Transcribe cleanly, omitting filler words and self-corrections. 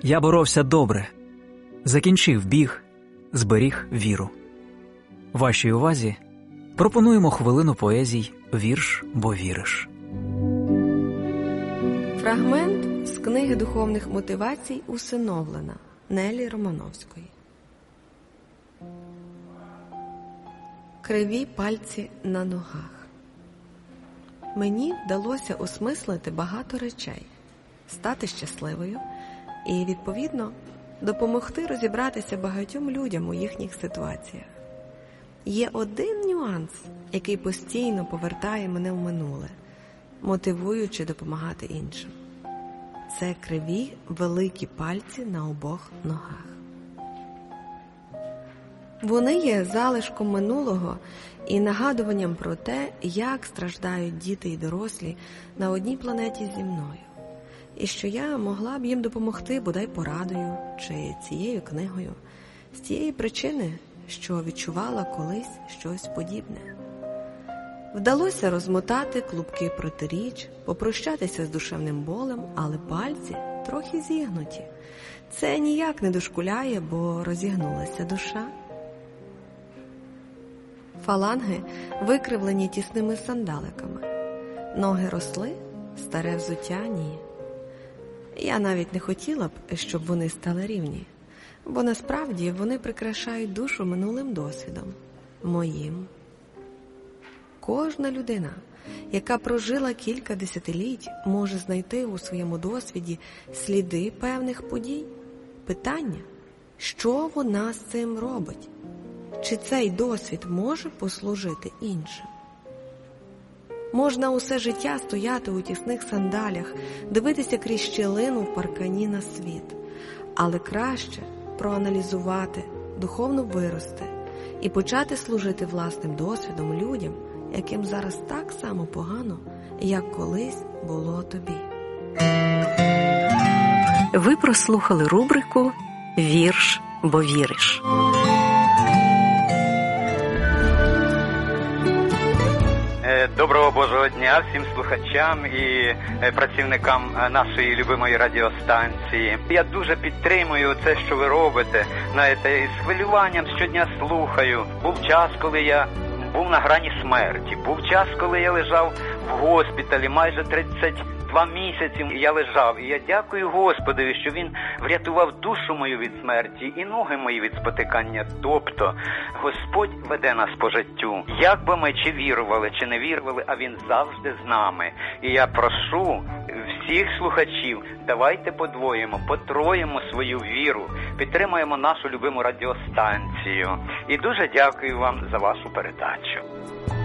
Я боровся добре, закінчив біг, зберіг віру. Вашій увазі пропонуємо хвилину поезій «Вірш, бо віриш». Фрагмент з книги духовних мотивацій «Усиновлена» Неллі Романовської. Криві пальці на ногах. Мені вдалося осмислити багато речей, стати щасливою і, відповідно, допомогти розібратися багатьом людям у їхніх ситуаціях. Є один нюанс, який постійно повертає мене в минуле, мотивуючи допомагати іншим. Це криві великі пальці на обох ногах. Вони є залишком минулого і нагадуванням про те, як страждають діти і дорослі на одній планеті зі мною. І що я могла б їм допомогти бодай порадою чи цією книгою, з тієї причини, що відчувала колись щось подібне. Вдалося розмотати клубки протиріч, попрощатися з душевним болем, але пальці трохи зігнуті. Це ніяк не дошкуляє, бо розігнулася душа. Фаланги викривлені тісними сандаликами. Ноги росли, старе взуття – ні. Я навіть не хотіла б, щоб вони стали рівні, бо насправді вони прикрашають душу минулим досвідом, моїм. Кожна людина, яка прожила кілька десятиліть, може знайти у своєму досвіді сліди певних подій. Питання, що вона з цим робить? Чи цей досвід може послужити іншим? Можна усе життя стояти у тісних сандалях, дивитися крізь щілину в паркані на світ. Але краще проаналізувати, духовно вирости і почати служити власним досвідом людям, яким зараз так само погано, як колись було тобі. Ви прослухали рубрику «Вірш, бо віриш». Доброго Божого дня всім слухачам і працівникам нашої любимої радіостанції. Я дуже підтримую це, що ви робите. Знаєте, з хвилюванням щодня слухаю. Був час, коли я був на грані смерті. Був час, коли я лежав в госпіталі майже 32 місяці я лежав. І я дякую Господові, що Він врятував душу мою від смерті і ноги мої від спотикання. Тобто Господь веде нас по життю. Як би ми чи вірували, чи не вірували, а Він завжди з нами. І я прошу всіх слухачів, давайте подвоїмо, потроїмо свою віру, підтримаємо нашу любиму радіостанцію. І дуже дякую вам за вашу передачу.